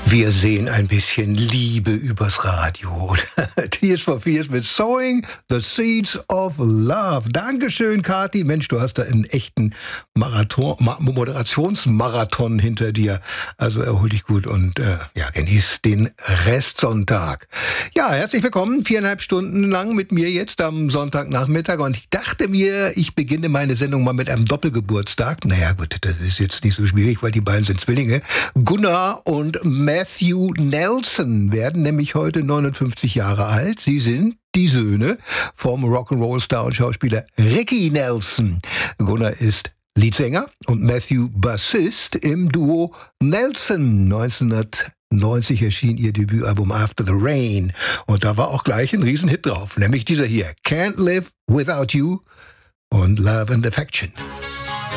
Wir sehen ein bisschen Liebe übers Radio. Tears for Fears mit Sowing the Seeds of Love. Dankeschön, Kathi. Mensch, du hast da einen echten Moderationsmarathon hinter dir. Also erhol dich gut und genieß den Restsonntag. Ja, herzlich willkommen. 4,5 Stunden lang mit mir jetzt am Sonntagnachmittag. Und ich dachte mir, ich beginne meine Sendung mal mit einem Doppelgeburtstag. Naja, gut, das ist jetzt nicht so schwierig, weil die beiden sind Zwillinge. Gunnar und Matthew Nelson werden nämlich heute 59 Jahre alt. Sie sind die Söhne vom Rock'n'Roll-Star und Schauspieler Ricky Nelson. Gunnar ist Leadsänger und Matthew Bassist im Duo Nelson. 1990 erschien ihr Debütalbum After the Rain. Und da war auch gleich ein Riesenhit drauf, nämlich dieser hier, Can't Live Without You und Love and Affection.